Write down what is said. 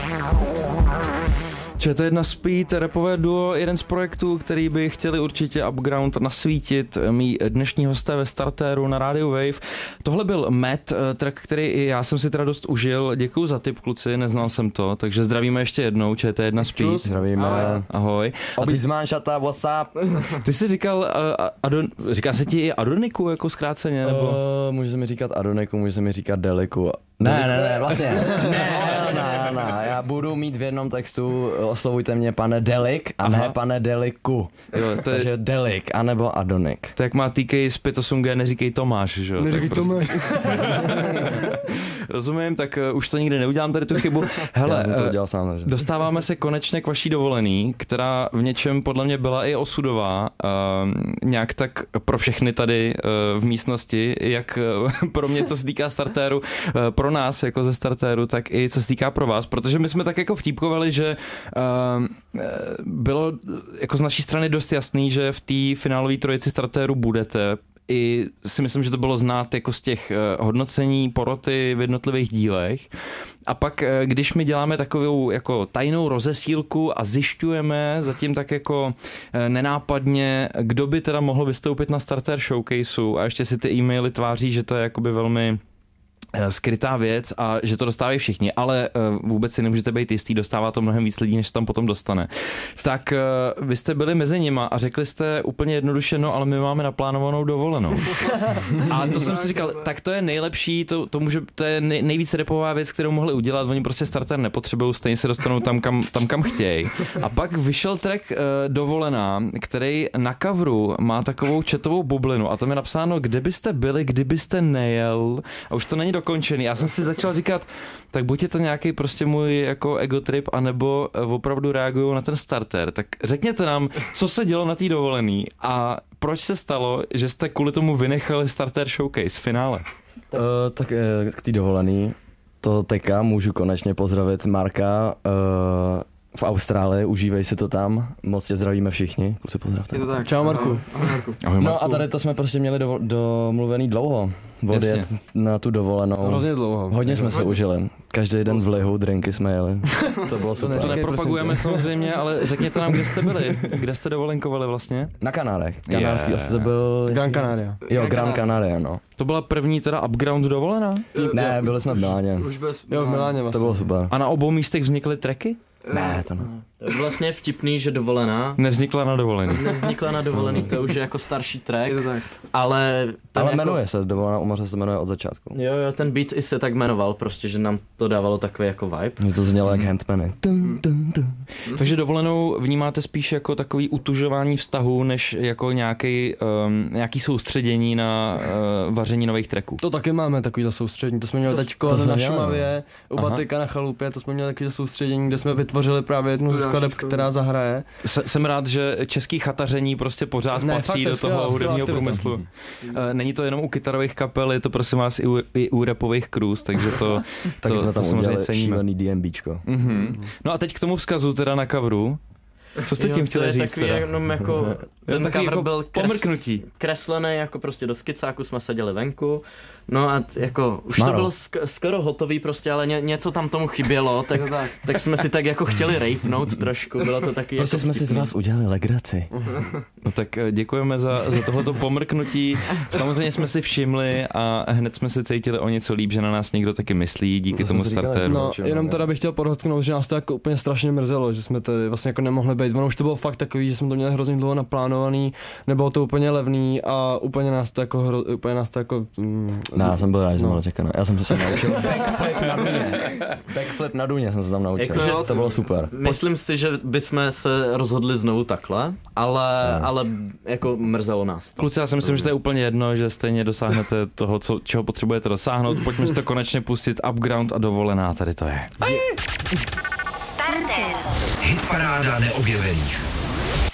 ČT1 Speed, rapové duo, jeden z projektů, který by chtěli určitě Upground nasvítit. Mí dnešní hosté ve startéru na rádiu Wave. Tohle byl Matt, track, který i já jsem si teda dost užil. Děkuju za tip, kluci, neznal jsem to, takže zdravíme ještě jednou, ČT1 Speed. Zdravíme. Ahoj. Obizman, šata, what's up? Ty jsi říkal, říká se ti i Adoniku jako zkráceně, nebo? Může se mi říkat Adoniku, může se mi říkat Deliku. Ne, vlastně. Ne, já budu mít v jednom textu, oslovujte mě pane Delik a ne pane Deliku. Jo, to je... Takže Delik, anebo Adonik. To jak má TK z 58G, neříkej Tomáš, že jo? Neříkej Tomáš. Rozumím, tak už to nikdy neudělám tady tu chybu. Hele, já jsem to udělal sám, že? Dostáváme se konečně k vaší dovolený, která v něčem podle mě byla i osudová, nějak tak pro všechny tady v místnosti, jak pro mě, co se týká startéru, pro nás jako ze startéru, tak i co se týká pro vás, protože my jsme tak jako vtípkovali, že bylo jako z naší strany dost jasný, že v té finálové trojici startéru budete. I si myslím, že to bylo znát jako z těch hodnocení poroty v jednotlivých dílech. A pak, když my děláme takovou jako tajnou rozesílku a zjišťujeme zatím tak jako nenápadně, kdo by teda mohl vystoupit na starter showcaseu a ještě si ty e-maily tváří, že to je jakoby velmi skrytá věc a že to dostávají všichni, ale vůbec si nemůžete být jistý, dostává to mnohem víc lidí, než se tam potom dostane. Tak vy jste byli mezi nima a řekli jste úplně jednoduše, no ale my máme naplánovanou dovolenou. A to jsem si říkal, tak to je nejlepší, to je nejvíc repová věc, kterou mohli udělat, oni prostě starter nepotřebují, stejně se dostanou tam, kam chtějí. A pak vyšel track Dovolená, který na coveru má takovou chatovou bublinu a tam je napsáno, kde byste byli, kdybyste nejel, a už to není dokončený. Já jsem si začal říkat, tak buď je to nějaký prostě můj jako ego trip, anebo opravdu reagují na ten starter. Tak řekněte nám, co se dělo na té dovolený a proč se stalo, že jste kvůli tomu vynechali starter showcase v finále? Tak k té dovolený, to teďka můžu konečně pozdravit Marka v Austrálii, užívej si to tam, moc tě zdravíme všichni, kluci pozdravte. Je to tak. Čau Marku. Ahoj Marku. Ahoj, Marku. No a tady to jsme prostě měli domluvený dlouho, odjet na tu dovolenou. Hrozně dlouho. Hodně jsme se užili, každý den v lihu, drinky jsme jeli, to bylo super. To nepropagujeme samozřejmě, ale řekněte nám, kde jste byli, kde jste dovolenkovali vlastně? Na Kanárech, kanárský to byl... Gran Canaria. Jo, Gran Canaria, no. To byla první teda Upground dovolená? Ne, byli jsme v Miláně. Jo, v Miláně vlastně. To bylo super. A na obou místech vznikly tracky? Ne, to ne. To je vlastně vtipný, že dovolená Nevznikla na dovolený. nevznikla na dovolený, to už je jako starší track, Je to tak. ale jako, jmenuje se, Dovolená u moře se jmenuje od začátku. Jo, ten beat i se tak jmenoval, prostě, že nám to dávalo takový jako vibe. Že to znělo jak Handmany. Takže dovolenou vnímáte spíš jako takový utužování vztahu, než jako nějaký soustředění na vaření nových tracků. To taky máme takovýhle soustředění, to jsme měli teďko na Šumavě, u Batyka na chalupě, to jsme měli takovýhle soustředění, kde jsme vytvořili právě jednu ze skladeb, která zahraje. Jsem rád, že český chataření prostě pořád patří do toho hudebního průmyslu. Není to jenom u kytarových kapel, je to prosím vás i u rapových krůz, takže to Taky jsme tam samozřejmě udělali ceníme. šílený DMBčko. No a teď k tomu vzkazu teda na coveru. Co jste tím chtěli říct? To je takový jenom jako, ten takový cover jako byl pomrknutí. kreslený jako prostě do skicáku, jsme seděli venku, no a jako už Smaro. to bylo skoro hotový prostě, ale něco tam tomu chybělo, tak jsme si tak jako chtěli rejpnout trošku, bylo to taky Prostě jako jsme si z vás udělali legraci. No tak děkujeme za tohleto pomrknutí. Samozřejmě jsme si všimli a hned jsme se cítili o něco líp, že na nás někdo taky myslí díky To tomu jsme si říkali, startéru. No, jenom teda bych chtěl podotknout, že nás to jako úplně strašně mrzelo, že jsme tady vlastně jako nemohli být. Ono už to bylo fakt takový, že jsme to měli hrozně dlouho naplánovaný, nebylo to úplně levný a úplně nás to jako No, já jsem byl rád, že jsem byl čekaný. Já jsem se naučil backflip na duně. Backflip na duně jsem se tam naučil. Jakože To bylo super. Myslím si, že bychom se rozhodli znovu takhle, ale jako mrzelo nás to. Kluci, já si myslím, že to je úplně jedno, že stejně dosáhnete toho, čeho potřebujete dosáhnout. Pojďme si to konečně pustit. Upground a dovolená, tady to je. Starter. Hitparáda neobjevených.